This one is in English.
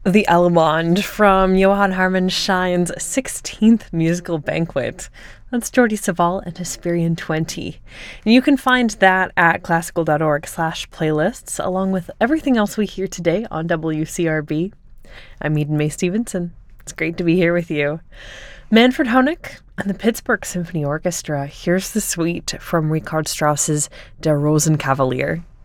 The Allemande from Johann Harman Schein's 16th musical banquet. That's Jordi Savall and Hesperian 20. And you can find that at classical.org/playlists, along with everything else we hear today on WCRB. I'm Eden May Stevenson. It's great to be here with you. Manfred Honeck and the Pittsburgh Symphony Orchestra. Here's the suite from Richard Strauss's Der Rosenkavalier.